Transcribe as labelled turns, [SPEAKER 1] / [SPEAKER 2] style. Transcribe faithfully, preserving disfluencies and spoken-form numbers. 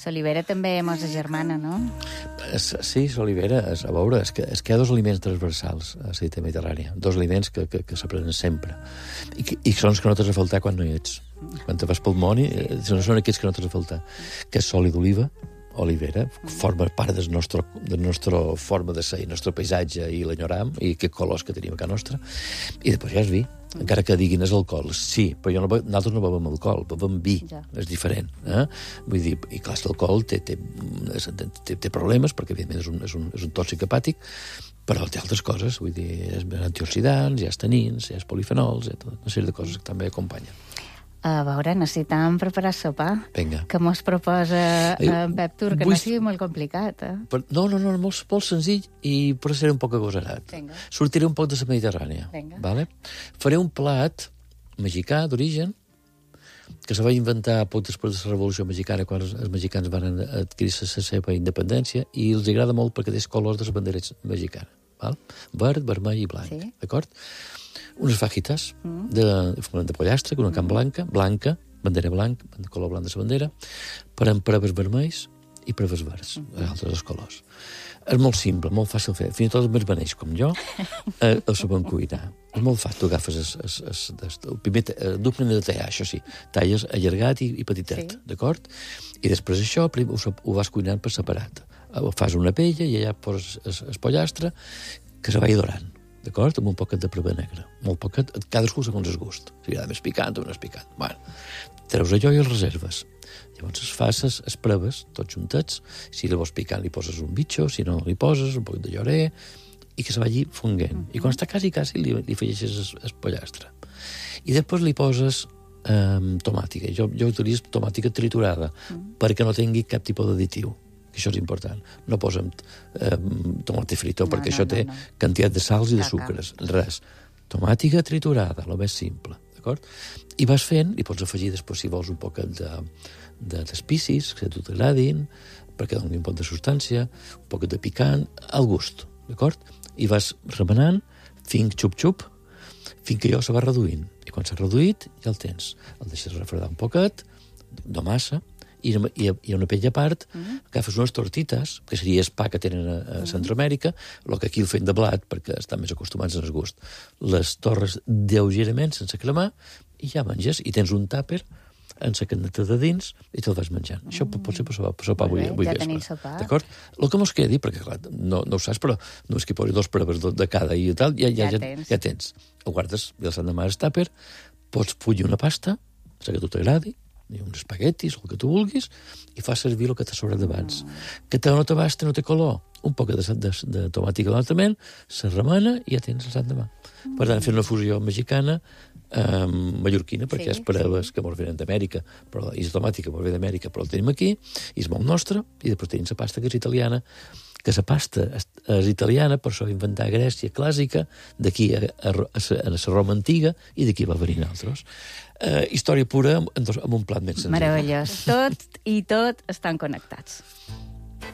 [SPEAKER 1] L'olivera també mos germana, no?
[SPEAKER 2] Sí, l'olivera, a veure, és que, és que hi ha dos aliments transversals a la dieta mediterrània, dos aliments que, que, que s'aprenen sempre, i, que, i són els que no t'has de faltar quan no hi ets. Quan te vas pel món, són, són aquests que no t'has de faltar, que és l'oli d'oliva, olivera, forma part del nostre, de la nostra forma de ser, el nostre paisatge, i l'enyoram, i que colors que tenim a casa nostra, i després ja és vi. Encara que diguin és alcohol, sí, però jo no, nosaltres no bevem alcohol, bevem vi, ja. És diferent. Eh? Vull dir, i clar, l'alcohol té, té, té, té problemes, perquè evidentment és un, és un, és un tòxic hepàtic, però té altres coses, vull dir, és antioxidants, hi ha estanins, hi ha polifenols, hi ha tota una sèrie de coses que també acompanyen.
[SPEAKER 1] A veure, necessitam preparar sopar.
[SPEAKER 2] Vinga.
[SPEAKER 1] Que mos proposa en Pep Tur, que Vull... no sigui molt complicat, eh?
[SPEAKER 2] Per... No, no, no, molt, molt senzill i per ser un poc agosarat. Vinga. Sortiré un poc de la Mediterrània. Vinga. Vale? Faré un plat mexicà d'origen que se va inventar poc després de la Revolució Mexicana, quan els, els mexicans van adquirir la seva independència, i els agrada molt perquè té colors de la bandera mexicana. Val? Verd, vermell i blanc. Sí. D'acord? Unes fajitas mm. de, de pollastre, una carn blanca, blanca, bandera blanca, color blanc de la bandera, per amb preves vermells i preves verds, mm. altres colors. És molt simple, molt fàcil fer. Fins i tot els més beneix com jo, eh, el saben cuinar. És molt fàcil. Tu agafes es, es, es, es, el primer, eh, d'un primer de tallar, això sí. Talles allargat i, i petitet, sí. D'acord? I després això ho, ho vas cuinant per separat. Fas una pella i allà poses el, el pollastre que se vagi dorant. D'acord? Amb un poquet de preva negra. Molt poquet, cadascú segons el gust. Si agrada més picant o més picant. Bueno, treus allò i el reserves. Llavors es fas les, les preves, tots juntets. Si li vols picant li poses un bitxo, si no li poses un poquet de llorer, i que se vagi fonguent. Mm-hmm. I quan està quasi, quasi, li, li afegeixes el, el pollastre. I després li poses eh, tomàtica. Jo, jo utilitzo tomàtica triturada, mm. perquè no tingui cap tipus d'additiu. Això és important. No posem eh, tomate frito, no, perquè no, això té no, no. quantitat de sals i de sucres. Res. Tomàtica triturada, el més simple. D'acord? I vas fent, i pots afegir després, si vols, un poquet de, de, d'espicis, que a tu t'agradin, perquè doni un poc de substància, un poquet de picant, al gust. D'acord? I vas remenant, fins xup-xup, fins que allò se va reduint. I quan s'ha reduït, ja el tens. El deixes refredar un poquet, no massa, i hi ha una pell a part, mm. agafes unes tortites, que seria el pa que tenen a, a Centroamèrica, el que aquí el fem de blat, perquè estan més acostumats al gust. Les torres lleugerament, sense cremar, i ja menges, i tens un tàper en la caneta de dins, i te'l vas menjant. Mm. Això pot ser per sopar, per sopar avui, avui
[SPEAKER 1] ja
[SPEAKER 2] vespre.
[SPEAKER 1] tenim sopar.
[SPEAKER 2] D'acord? El que mos quedi, perquè clar, no, no ho saps, però no és que posi dos proves de, de cada i tal, ja, ja, ja, tens. ja tens. Ho guardes, i el sant demà el tàper, pots bullir una pasta, la que a tu t'agradi, i uns espaguetis, el que tu vulguis, i fas servir el que t'ha sobrat d'abans. Mm. Que te no t'abasta, no té color, un poc de, de, de tomàtica d'altrament, se remena i ja tens el sant demà. Mm. Per tant, fer una fusió mexicana eh, mallorquina, perquè sí, és preves sí. que mos venen d'Amèrica, però és tomàtica que mos ve d'Amèrica, però el tenim aquí, i és molt nostre, i després tenim la pasta que és italiana, que la pasta és, és italiana, per això inventar Grècia clàssica, d'aquí a, a, a, a la Roma antiga, i d'aquí va venir altres. Uh, història pura amb, amb un plat més senzill.
[SPEAKER 1] Meravellós. Tot i tot estan connectats.